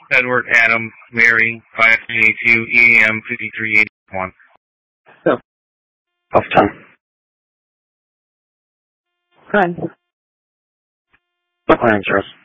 Edward, Adam, Mary, 5382, EM 5381. So, off time. Hi. What my name's Charles.